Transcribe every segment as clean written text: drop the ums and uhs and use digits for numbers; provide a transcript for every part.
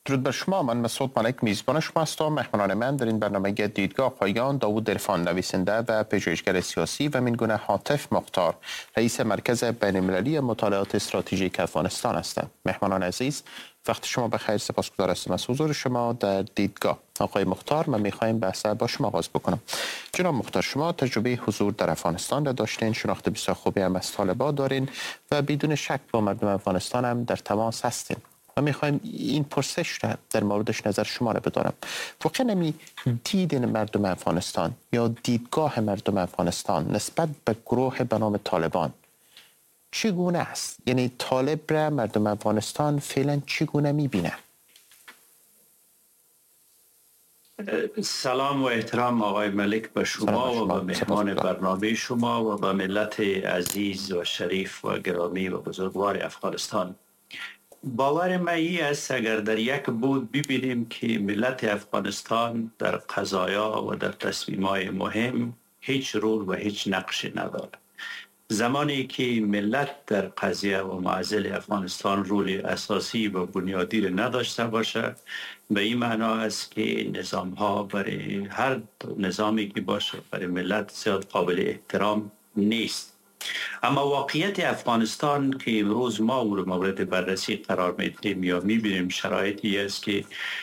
درود بر شما. من مسعود ملک میزبان شما هستم. مهمانان من در این برنامه دیدگاه پایان داوود درفان، نویسنده و پژوهشگر سیاسی، و مینگونه حاطف مختار، رئیس مرکز بین‌المللی مطالعات استراتژیک افغانستان هستند. مهمانان عزیز، وقت شما بخیر. سپاسگزار هستم از حضور شما در دیدگاه. آقای مختار، من میخوایم بحث با شما آغاز بکنم. جناب مختار، شما تجربه حضور در افغانستان را داشتین، شناخت بسیار خوبی هم از طالبان دارین و بدون شک با مردم افغانستان هم در تماس هستین. و میخوایم این پرسش را در موردش نظر شما را بدارم. واقعا نمی دید مردم افغانستان یا دیدگاه مردم افغانستان نسبت به گروه به نام طالبان چگونه است؟ یعنی طالب را مردم افغانستان فعلا چگونه میبینه؟ سلام و احترام آقای ملک به شما و به مهمان برنامه شما و به ملت عزیز و شریف و گرامی و بزرگوار افغانستان. باور من این است اگر در یک بود ببینیم که ملت افغانستان در قضایا و در تصمیمات مهم هیچ رول و هیچ نقشی ندارد. زمانی که ملت در قضیه و معضل افغانستان رول اساسی و بنیادی را نداشته باشه، به این معنا است که نظام ها برای هر نظامی که باشه برای ملت زیاد قابل احترام نیست. اما واقعیت افغانستان که امروز ما او رو مورد بررسی قرار میدیم یا میبینیم شرایطی است که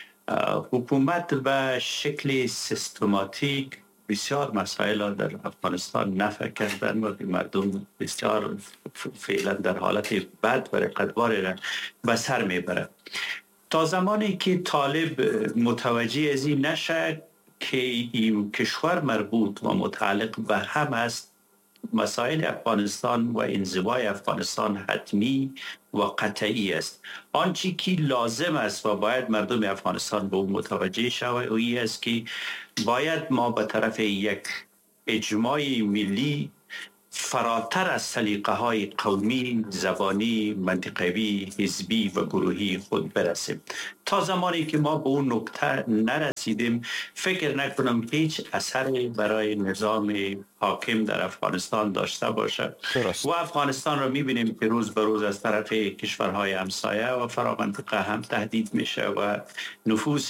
حکومت به شکل سیستماتیک بسیار مسائل در افغانستان نفع کردن و مردم بسیار فعلا در حالت بد و رقتبار به سر میبره. تا زمانی که طالب متوجه از این نشه که این کشور مربوط و متعلق به هم است، مسائل افغانستان و انزوای افغانستان حتمی و قطعی است. آنچه که لازم است و باید مردم افغانستان به اون متوجه شود و این است که باید ما به طرف یک اجماع ملی فراتر از سلیقه های قومی، زبانی، منطقوی، حزبی و گروهی خود برسیم. تا زمانی که ما به اون نکته نرسیدیم فکر نکنم هیچ اثری برای نظام حاکم در افغانستان داشته باشه. و افغانستان رو میبینیم که روز به روز از طرف کشورهای همسایه و فرامنطقه هم تهدید میشه و نفوذ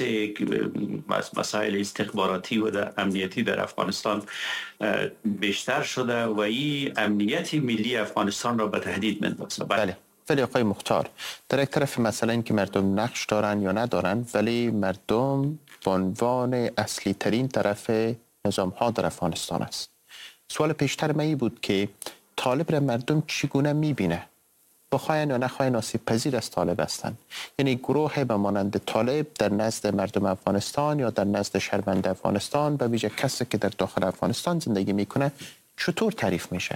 مسائل استخباراتی و امنیتی در افغانستان بیشتر شده و این امنیت ملی افغانستان را به تهدید میندازه. بله. ولی آقای مختار، در یک طرف مثلا اینکه مردم نقش دارن یا ندارن، ولی مردم به عنوان اصلی ترین طرف نظام ها در افغانستان است. سوال پیشتر من بود که طالب را مردم چگونه میبینه؟ بخواین یا نخواین آسیب پذیر از طالب هستند. یعنی گروه به مانند طالب در نزد مردم افغانستان یا در نزد شهروند افغانستان، به ویژه کسی که در داخل افغانستان زندگی میکنه، چطور تعریف میشه؟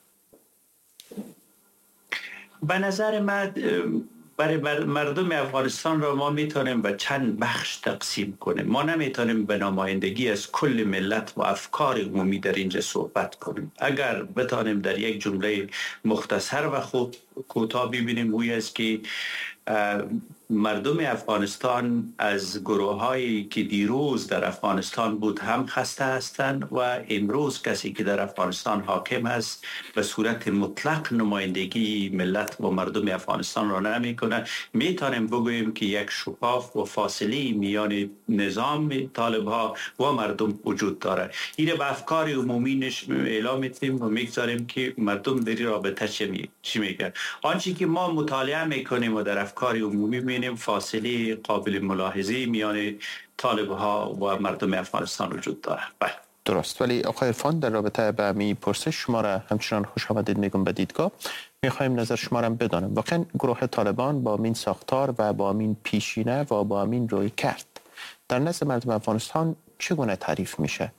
به نظر من برای مردم افغانستان را ما میتونیم به چند بخش تقسیم کنیم. ما نمیتونیم به نمایندگی از کل ملت و افکار عمومی در اینجا صحبت کنیم. اگر بتانیم در یک جمله مختصر و خوب کوتاه ببینیم، اوی است که مردم افغانستان از گروه هایی که دیروز در افغانستان بود هم خسته هستند و امروز کسی که در افغانستان حاکم است به صورت مطلق نمایندگی ملت و مردم افغانستان را نمی کنه. می توانیم بگوییم که یک شکاف و فاصله میان نظام طالب ها و مردم وجود داره. این به افکار عمومی اعلام می‌کنیم و می‌گذاریم که مردم در رابطه چی میگن. آنچه که ما مطالعه میکنیم و در افکار عمومی می‌بینیم فاصله قابل ملاحظه میان طالب ها و مردم افغانستان وجود داره. بله. درست. ولی آقای عرفان، در رابطه با می پرسش شما را همچنان خوش آمدید میگم به دیدگاه. میخوایم نظر شما را بدانم. واقعا گروه طالبان با این ساختار و با این پیشینه و با این روی کرد در نزد مردم افغانستان چگونه تعریف میشه؟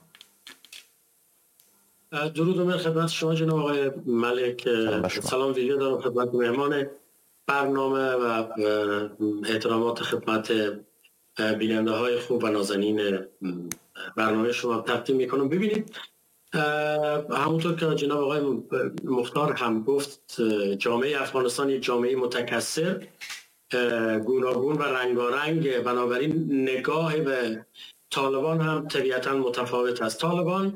درود و خدمت شما جناب آقای ملک. سلام ویژه دارم خدمت مهمان برنامه و احترامات خدمت بیننده های خوب و نازنین برنامه شما تقدیم میکنم. ببینید، همونطور که جناب آقای مختار هم گفت، جامعه افغانستان یک جامعه متکثر، گوناگون و رنگارنگ، بنابراین نگاه به طالبان هم طبیعتا متفاوت است. طالبان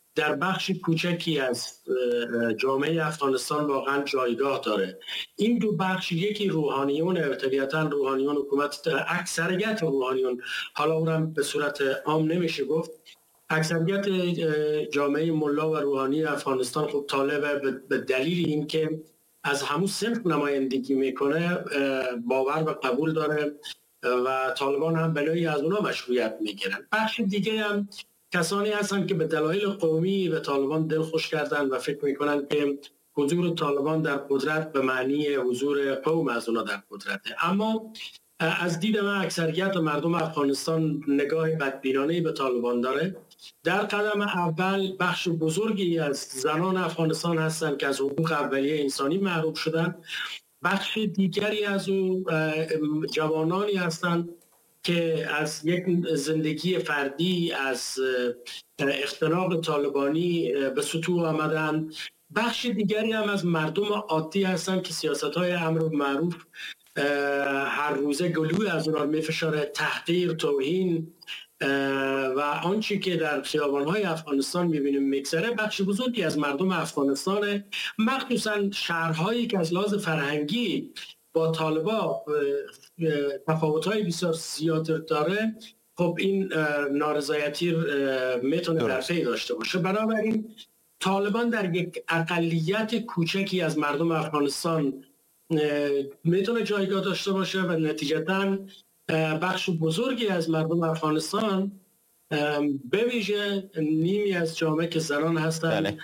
در بخش کوچکی از جامعه افغانستان واقعا جایگاه داره. این دو بخش، یکی روحانیون، طبیعتا روحانیون حکومت، اکثریت روحانیون، حالا اونم به صورت عام نمیشه گفت، اکثریت جامعه ملا و روحانی افغانستان خب طالبه به دلیل اینکه از همون صنف نمایندگی میکنه باور و قبول داره و طالبان هم بلایی از اونا مشروعیت میگیرن. بخش دیگه هم کسانی هستن که به دلایل قومی به طالبان دلخوش کردن و فکر میکنن که حضور طالبان در قدرت به معنی حضور قوم از اونا در قدرته. اما از دید من اکثریت مردم افغانستان نگاه بدبینانه‌ای به طالبان داره. در قدم اول بخش بزرگی از زنان افغانستان هستند که از حقوق اولیه انسانی محروم شدن. بخش دیگری از اون جوانانی هستند که از یک زندگی فردی، از اختناق طالبانی به سطوح آمدن. بخش دیگری هم از مردم عادی هستند که سیاست‌های امر معروف هر روزه گلوی از اونها میفشاره، تحقیر، توهین و آنچه که در خیابان‌های افغانستان می‌بینیم میگذره. بخش بزرگی از مردم افغانستان، مخصوصا شهرهایی که از لحاظ فرهنگی با طالبا تفاوت‌های بسیار زیاد داره، خب این نارضایتی میتونه در پی داشته باشه. بنابراین طالبان در یک اقلیت کوچکی از مردم افغانستان میتونه جایگاه داشته باشه و نتیجتاً بخش بزرگی از مردم افغانستان به ویژه نیمی از جامعه که زنان هستند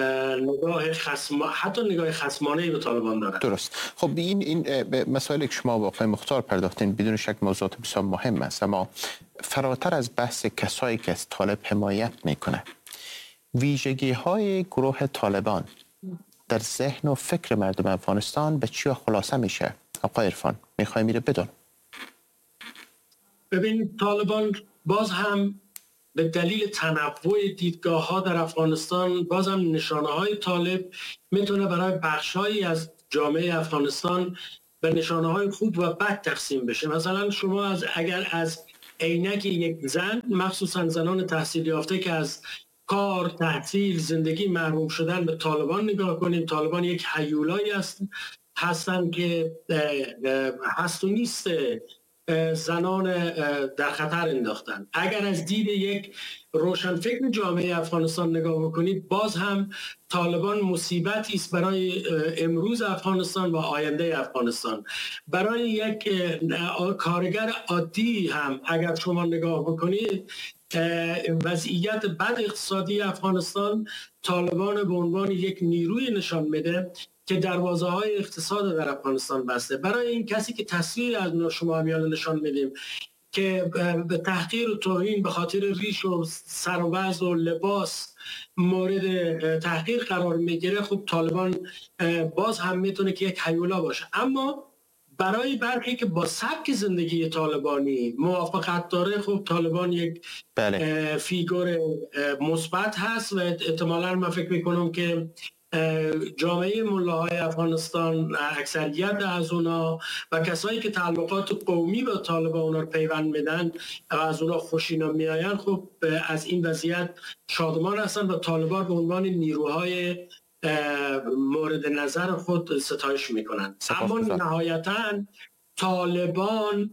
حتی نگاه خصمانه‌ای به طالبان دارند. درست. خب این مسائلی که شما با آقای مختار پرداختین بدون شک موضوعات بسیار مهم است، اما فراتر از بحث کسایی که از طالب حمایت میکنه، ویژگی های گروه طالبان در ذهن و فکر مردم افغانستان به چی خلاصه میشه؟ آقای عرفان میخوای میره بدون. ببین، طالبان باز هم به دلیل تنوع دیدگاه ها در افغانستان، باز هم نشانه های طالب میتونه برای بخشهایی از جامعه افغانستان به نشانه های خوب و بد تقسیم بشه. مثلا شما اگر از عینک یک زن، مخصوصا زنان تحصیل یافته که از کار، تحصیل، زندگی محروم شدن، به طالبان نگاه کنیم، طالبان یک هیولایی هستن که هست و نیست زنان در خطر انداختن. اگر از دید یک روشنفکر جامعه افغانستان نگاه بکنید، باز هم طالبان مصیبتی است برای امروز افغانستان و آینده افغانستان. برای یک کارگر عادی هم اگر شما نگاه بکنید، وضعیت بد اقتصادی افغانستان طالبان به عنوان یک نیروی نشان میده که دروازه های اقتصاد در افغانستان بسته. برای این کسی که تصویر از شما همیان نشان میدیم که به تحقیر و توهین به خاطر ریش و سر و وضع و لباس مورد تحقیر قرار میگیره، خب طالبان باز هم میتونه که یک هیولا باشه. اما برای برخی که با سبک زندگی طالبانی موافقت داره، خب طالبان یک فیگور مثبت هست و احتمالاً من فکر میکنم که جامعه ملاهای افغانستان، اکثریت از اونا و کسایی که تعلقات قومی با طالبان اونا رو پیوند میدن و از اونا خوشینا میآیند، خب از این وضعیت شادمان هستن و طالبان به عنوان نیروهای مورد نظر خود ستایش میکنن. اما نهایتاً طالبان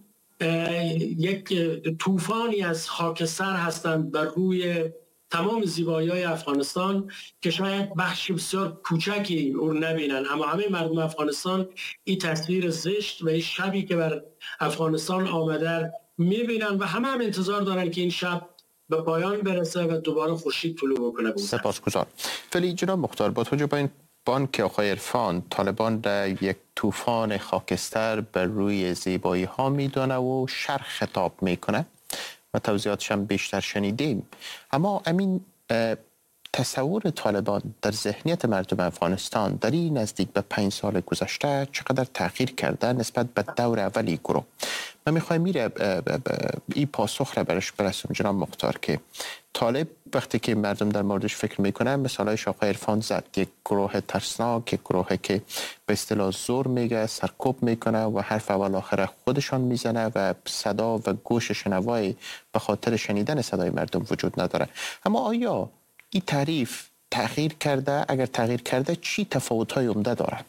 یک طوفانی از خاکستر هستند بر روی تمام زیبایی‌های افغانستان که شاید بخش بسیار کوچکی اون نبینن، اما همه مردم افغانستان این تصویر زشت و این شبی که بر افغانستان آمده میبینن و همه هم انتظار دارن که این شب به پایان برسه و دوباره خورشید طلوع بکنه. سپاسگزار. ولی جناب مختار، با توجه به این بانک آقای عرفان، طالبان در یک طوفان خاکستر بر روی زیبایی ها میدانه و شر خطاب میکنه و توضیحاتش هم بیشتر شنیدیم، اما امین تصور طالبان در ذهنیت مردم افغانستان در این نزدیک به 5 سال گذشته چقدر تغییر کرده نسبت به دور اولی گروه؟ من میخوایم میره این پاسخ را برش برسیم جناب مختار که طالب وقتی که مردم در موردش فکر میکنه، مثالای آقای عرفان زد، یک گروه ترسناک، یک گروه که به اصطلاح زور میگه، سرکوب میکنه و حرف اول آخر خودشان میزنه و صدا و گوش شنوایی به خاطر شنیدن صدای مردم وجود نداره. اما آیا این تعریف تغییر کرده؟ اگر تغییر کرده چی تفاوت‌های عمده دارد؟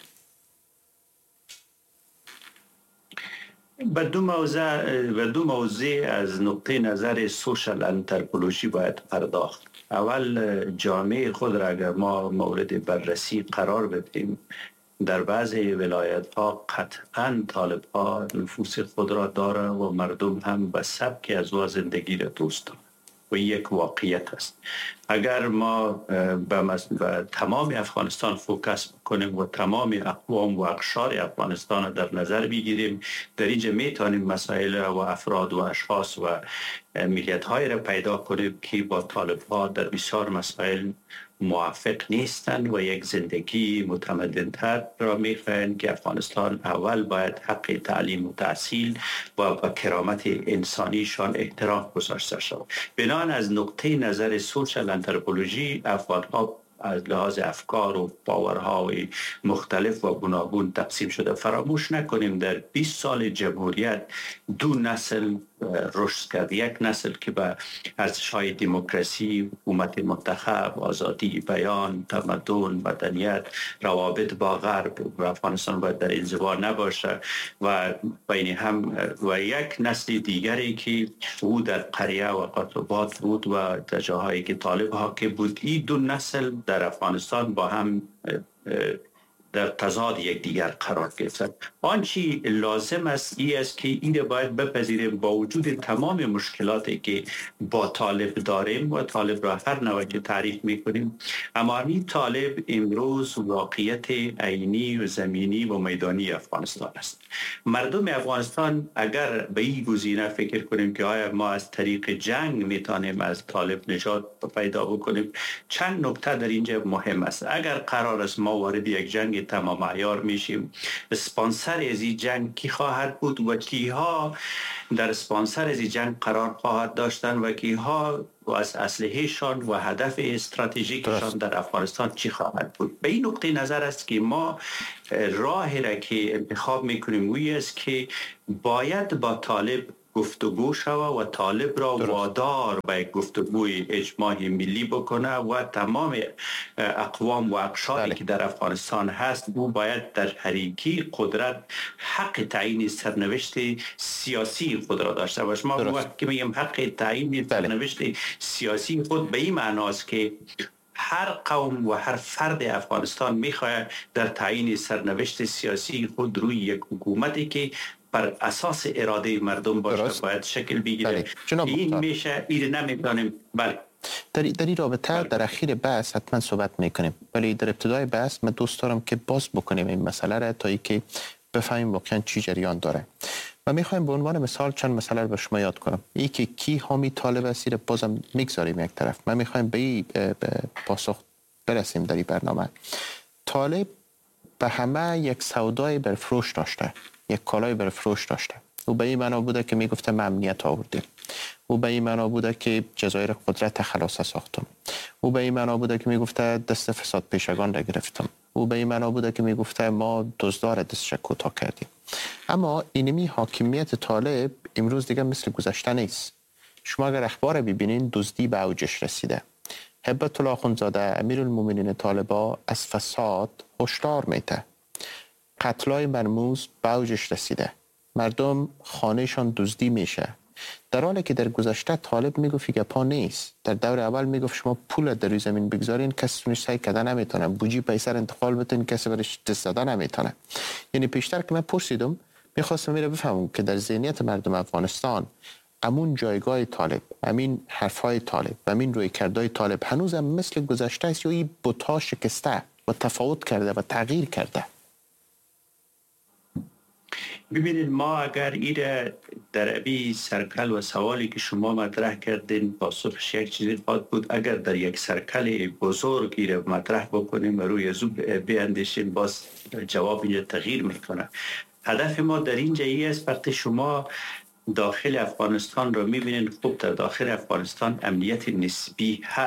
به دو موضوع از نقطه نظر سوشال انترپولوژی باید پرداخت. اول جامعه خود را اگر ما مورد بررسی قرار بدیم، در بعضی ولایت ها قطعا طالب ها نفوس خود را داره و مردم هم به سبک از زندگی را دوست دارند و یک واقعیت است. اگر ما به تمام افغانستان فوکس کنیم و تمام اقوام و اقشار افغانستان را در نظر بگیریم، در اینجا میتونیم مسائل و افراد و اشخاص و ملیت های را پیدا کنیم که با طالب ها در بسیار مسائل موافق نیستند و یک زندگی متمدن‌تر را می‌خواهند که افغانستان اول باید حق تعلیم و تحصیل و کرامت انسانیشان احترام گذاشته شود. بنابراین از نقطه نظر سوشال انترپولوژی افغان‌ها از لحاظ افکار و باورهای مختلف و گوناگون تقسیم شده. فراموش نکنیم در 20 سال جمهوریت دو نسل رشد کرد. یک نسل که به ارزش‌های دموکراسی، حکومت منتخب، آزادی بیان، تمدن، مدنیت، روابط با غرب و افغانستان باید در انزوا نباشه و بین هم، و یک نسل دیگری که او در قریه و قطبات بود و در جاهایی که طالب حاکم بود. این دو نسل در افغانستان با هم در تضاد یک دیگر قرار گرفتند. آنچه لازم است که این باید بپذیریم با وجود تمام مشکلاتی که با طالب داریم و طالب را هر نوع که تعریف میکنیم، اما این طالب امروز واقعیت عینی و زمینی و میدانی افغانستان است. مردم افغانستان اگر به این گزینه فکر کنیم که آیا ما از طریق جنگ میتونیم از طالب نجات پیدا بکنیم، چند نکته در اینجا مهم است. اگر قرار است ما وارد یک جنگ تمام عیار میشیم، اسپانسر از این جنگ کی خواهد بود و کیها در اسپانسر از این جنگ قرار خواهد داشتن و کیها و از اسلحه‌شان و هدف استراتژیکشان در افغانستان چی خواهد بود. به این نقطه نظر است که ما راهی را که انتخاب میکنیم وی است که باید با طالب گفتگو شود و طالب را وادار به گفتگوی اجماعی ملی بکنه و تمام اقوام و اقشاری که در افغانستان هست او باید در حریکی قدرت حق تعیین سرنوشت سیاسی خود را داشته باشه. ما وقتی میگیم حق تعیین سرنوشت سیاسی خود به این معناست که هر قوم و هر فرد افغانستان میخواهد در تعیین سرنوشت سیاسی خود روی یک حکومتی که بر اساس اراده مردم باشه باید شکل بگیره. این میشه این نمیتونیم. بله در این رابطه در اخیر بحث حتما صحبت میکنیم، ولی در ابتدای بحث من دوست دارم که باز بکنیم این مسئله را تا اینکه بفهمیم واقعا چی جریان داره. و میخوایم به عنوان مثال چند مسئله رو به شما یاد کنم. این که کی حامی طالب است رو بازم میگذاریم یک طرف. من میخوایم به این پاسخ برسیم در این برنامه. طالب به همه یک سودای برفروش داشته، یک کالای برفروش داشته. او به این معنا بوده که میگفته من امنیت آوردیم. او به این معنا بوده که جزایر قدرت خلاص ساختم. او به این معنا بوده که میگفته دست فساد پیشگان را گرفتم. او به این معنا بوده که میگفته ما دزدار دستش کوتاه کردیم. اما اینمی حاکمیت طالب امروز دیگه مثل گذشته نیست. شما اگر اخبار ببینین دزدی به اوجش رسیده. هبت الله اخوندزاده امیرالمومنین طالبا از فساد هشدار میده. قتلای مرموز به اوجش رسیده. مردم خانهشان دزدی میشه. در حالی که در گذشته طالب میگفت که پا نیست. در دور اول میگفت شما پول در روی زمین بگذارین کسی تونش سعی کردن نمیتونه. بودجه پیسر انتقال بتین کسی برش دست دادن نمیتونه. یعنی پیشتر که من پرسیدم میخواستم میره بفهمم که در ذهنیت مردم افغانستان امون جایگاه طالب، امین حرفای طالب، امین روی کردهای طالب هنوز هم مثل گذشته است یا این بوتا شکسته و تفاوت کرده و تغییر کرده؟ ببینید ما اگر این در ابی سرکل و سوالی که شما مطرح کردین پاسخش یک چیزی خواهد بود. اگر در یک سرکل بزرگی را مطرح بکنیم و روی زوب بیاندیشیم باز جواب این تغییر میکنه. هدف ما در اینجا است وقتی شما داخل افغانستان رو میبینین، خوب در داخل افغانستان امنیت نسبی هست،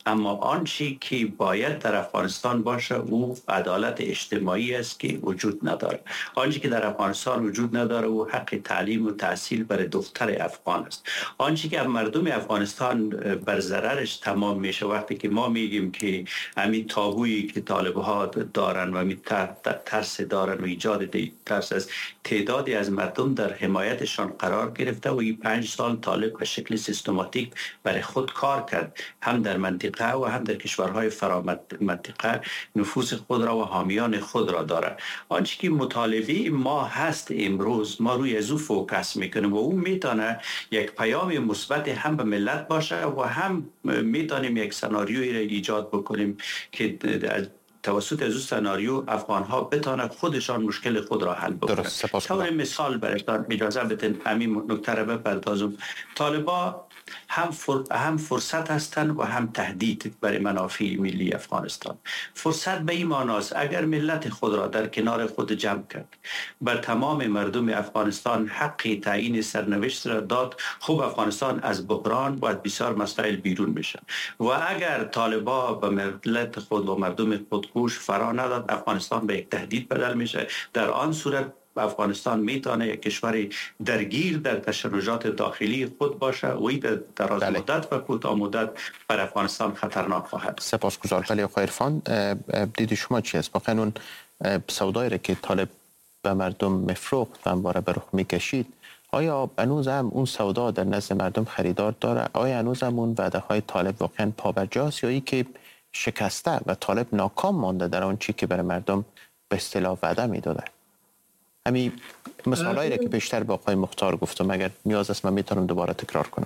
اما آنچه که باید در افغانستان باشه او عدالت اجتماعی است که وجود نداره. آنچه که در افغانستان وجود نداره او حق تعلیم و تحصیل برای دختر افغان است. آنچه که مردم افغانستان بر ضررش تمام میشه وقتی که ما میگیم که همین تابویی که طالب‌ها دارن و همین ترس دارن و ایجاد ترس از تعدادی از مردم در حمایتشان قرار گرفته و این 5 سال طالب به شکل سیستماتیک برای خود کار کرد، هم در منطقه و هم در کشورهای فرامنطقه نفوذ خود را و حامیان خود را دارد. آنچه که مطالبه ما هست امروز ما روی ازو فوکس میکنیم و اون میتونه یک پیام مثبت هم به ملت باشه و هم میتونیم یک سناریویی را ایجاد بکنیم که توسط از سناریو افغان ها بتانه خودشان مشکل خود را حل بکنند. طور مثال برایتان اجازه بدین همین نکته را بپردازم. طالبا هم فرصت هستند و هم تهدید برای منافع ملی افغانستان. فرصت به این معناست اگر ملت خود را در کنار خود جمع کرد بر تمام مردم افغانستان حق تعیین سرنوشت را داد، خوب افغانستان از بحران و از بسیار مسائل بیرون میشه. و اگر طالبا به ملت خود و مردم خود گوش فرا نداد افغانستان به یک تهدید بدل میشه. در آن صورت افغانستان میتونه یک کشور درگیر در تشنجات داخلی خود باشه و این در دراز مدت و کوتاه مدت بر افغانستان خطرناک خواهد. سپاسگزار. ولی آقای عرفان دید شما چی است؟ با قانون سودایی را که طالب به مردم مفروخت و همواره به رخ میکشید، آیا هنوز هم اون سودا در نزد مردم خریدار داره؟ آیا هنوز هم اون وعده های طالب واقعا پابرجاست یا ای که شکسته و طالب ناکام مانده در آن چی که برای مردم به اصطلاح وعده میداده؟ همین مثالایی را که بیشتر با آقای مختار گفتم اگر نیاز است من میتونم دوباره تکرار کنم.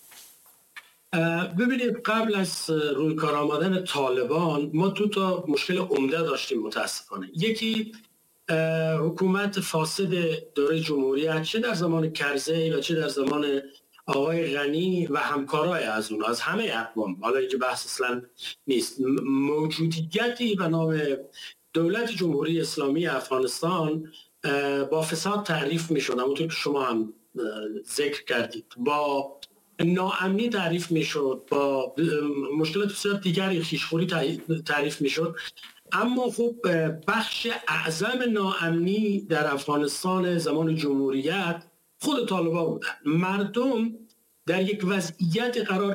ببینید قبل از روی کار آمدن طالبان ما دو تا مشکل عمده داشتیم متاسفانه. یکی حکومت فاسد دوره جمهوریت، چه در زمان کرزی و چه در زمان آقای غنی و همکارای از اون، از همه اقوام، حالا اینجا بحث اصلا نیست، موجودیتی به نام دولت جمهوری اسلامی افغانستان با فساد تعریف می شد، همونطور که شما هم ذکر کردید، با ناامنی تعریف می شد، با مشکلات بسیار دیگری خیشخوری تعریف می شد. اما خب بخش اعظم ناامنی در افغانستان زمان جمهوریت خود طالبان بودن. مردم در یک وضعیت قرار